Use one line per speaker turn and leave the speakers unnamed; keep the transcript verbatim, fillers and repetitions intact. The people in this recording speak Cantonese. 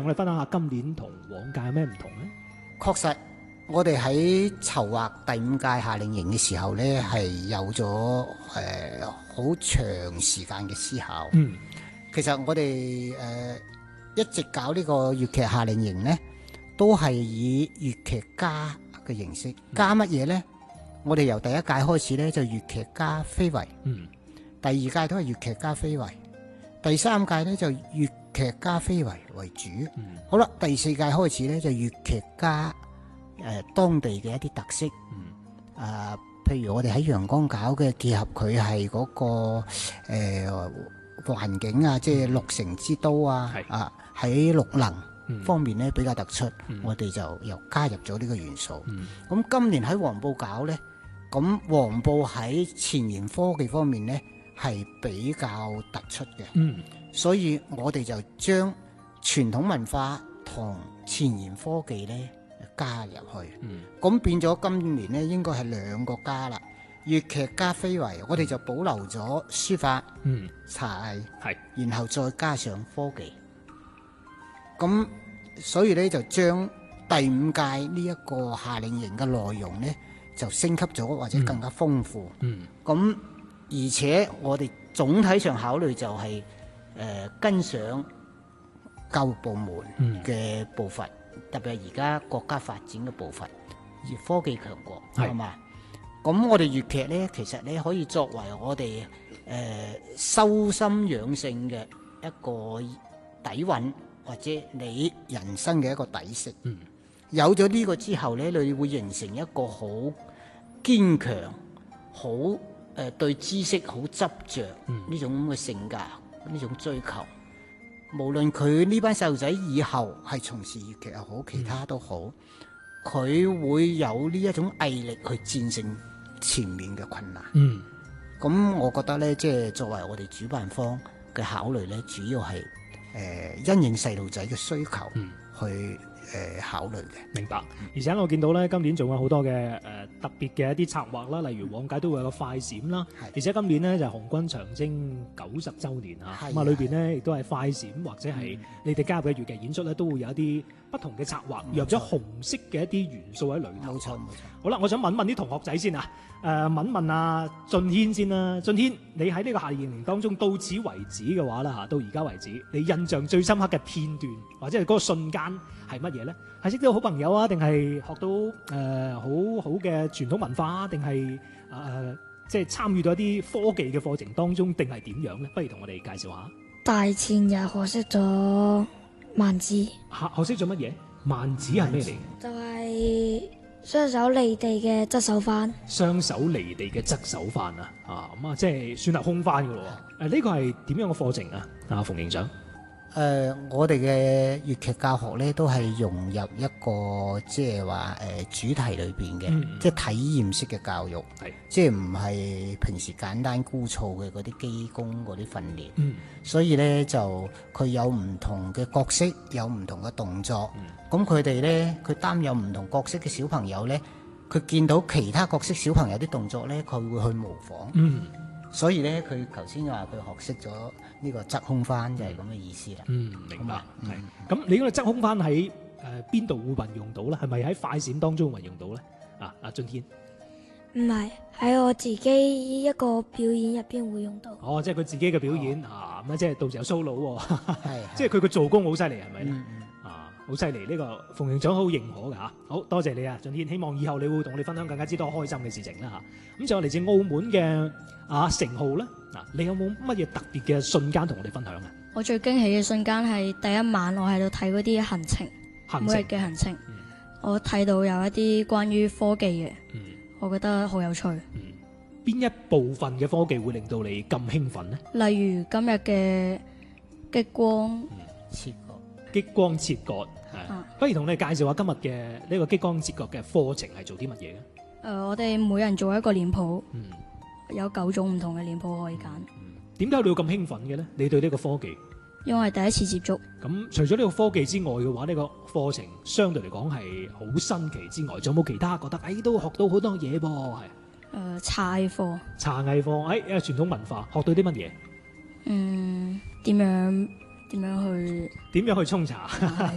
我哋分享下今年同往屆有咩唔同咧？
確實，我哋喺籌劃第五屆夏令營嘅時候呢，係有咗誒好長時間嘅思考。
嗯，
其實我哋誒、呃、一直搞呢個粵劇夏令營呢，都係以粵劇家嘅形式，加乜嘢呢？我哋由第一屆開始呢，就粵劇加非遺，
嗯，
第二屆都係粵劇加非遺，第三屆呢，就粵劇加非遺為主。
嗯，
好啦，第四屆開始呢，就粵劇加誒、呃、當地嘅一啲特色。
嗯，
啊、呃，譬如我哋喺陽江搞嘅，結合佢係嗰個誒、呃、環境啊，即係六城之都啊，
係
啊喺綠能
嗯
方面咧比較突出，
嗯
我哋就又加入咗呢個元素。咁、
嗯
今年喺黃埔搞呢，咁黃埔喺前沿科技方面呢係比較突出嘅，
嗯，
所以我哋就將傳統文化同前沿科技呢加入去。
嗯，
咁變咗今年呢應該係兩個加啦，粵劇加非遺，我哋就保留咗書法、
嗯，
茶藝，
係，
然後再加上科技。咁所以咧就將第五屆呢一個夏令營嘅內容咧就升級咗，或者更加豐富。
嗯，
咁而且我哋總體上考慮就係、是、誒、呃、跟上教育部門嘅步伐，
嗯、
特別係而家國家發展嘅步伐，而科技強國係嘛？
係
咁我哋粵劇咧，其實咧可以作為我哋誒、呃、修心養性嘅一個底蘊，或者你人生嘅一個底色。
嗯，
有咗呢個之後咧，你會形成一個好堅強、好誒、呃、對知識好執着呢種咁嘅性格，呢種追求。無論佢呢班細路仔以後係從事粵劇又好，其他都好，佢、嗯、會有呢一種毅力去戰勝前面嘅困難。
嗯，
咁我覺得呢，即係作為我哋主辦方嘅考慮呢，主要係誒、呃、因應細路仔嘅需求去誒、呃、考慮嘅。
明白。而且我見到呢，今年仲有好多嘅誒、呃、特別嘅一啲策劃啦，例如往屆都會有個快閃啦，而且今年呢，就係、紅軍長征九十週年啊，咁啊裏邊呢，亦都係快閃或者係你哋加入嘅粵劇演出呢，都會有一啲不同嘅策劃，入咗紅色嘅一啲元素喺裏頭。
冇錯冇錯。
好啦，我想問問啲同學仔先啊，誒、呃、問問阿俊軒先啦。俊軒，你喺呢個夏令營當中到此為止嘅話啦嚇，到而家為止，你印象最深刻嘅片段或者係嗰個瞬間係乜嘢咧？係識到好朋友啊，定係學到誒、呃、好好嘅傳統文化啊，定係誒即係參與到一啲科技嘅課程當中，定係點樣咧？不如同我哋介紹下。
大前日學識咗萬字，
學學識咗乜嘢？萬字係咩嚟？
就係、是。雙手離地嘅側手翻，
雙手離地嘅側手翻啊！啊咁啊，即係算係空翻嘅咯。誒，呢個係點樣嘅課程啊？啊，馮營長。誒、
呃，我哋嘅粵劇教學咧，都係融入一個即係話誒主題裏邊嘅，嗯、即係體驗式嘅教育，
係
即係唔係平時簡單枯燥嘅嗰啲基功嗰啲訓練。
嗯，所
以咧就佢有唔同嘅角色，有唔同嘅動作。咁佢哋咧，佢擔任唔同角色嘅小朋友咧，佢見到其他角色小朋友啲動作咧，佢會去模仿。
嗯。所
以咧，佢頭先話佢學識咗呢個側空翻，就係咁嘅意思啦。
嗯，明白。係。咁、嗯、你嗰個側空翻喺誒邊度會運用到咧？係咪喺快閃當中運用到咧？啊，阿俊軒。
唔係，喺我自己一個表演入邊會用到。
哦，即係佢自己嘅表演、哦、啊，咁即係到時有 solo 喎。
係。
即係佢嘅做工好犀利，係咪咧？
嗯嗯。
啊，好犀利！呢、這個馮營長好認可㗎嚇。好多謝你啊，俊軒。希望以後你會同我哋分享更加之多開心嘅事情啦嚇。咁就嚟自澳門嘅啊成浩咧，嗱，你有冇乜嘢特別嘅瞬間同我哋分享啊？
我最驚喜嘅瞬間係第一晚我喺度睇嗰啲行程，
行程
每日嘅行程，
嗯、
我睇到有一啲關於科技嘅，
嗯、
我覺得好有趣。
邊、嗯、一部分嘅科技會令到你咁興奮呢？
例如今日嘅激光
切割，
激光切割，係、啊，不如同你介紹下今日嘅呢個激光切割嘅課程係做啲乜嘢嘅？誒、
呃，我哋每人做一個臉譜，
嗯，
有九種唔同嘅臉譜可以揀。
點解你要咁興奮嘅咧？你對呢個科技？
因為第一次接觸。咁
除咗呢個科技之外嘅話，呢、呢個課程相對嚟講係好新奇之外，仲有冇其他覺得誒、哎、都學到好多嘢噃？係。誒、
呃，茶藝課。茶
藝課，誒、哎，因為傳統文化學到啲乜嘢？
嗯，點樣點樣去？
點樣去沖茶？